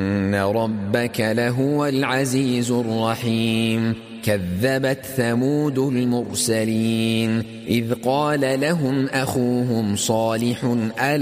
إن ربك لهو العزيز الرحيم كذبت ثمود المرسلين إذ قال لهم أخوهم صالح ألا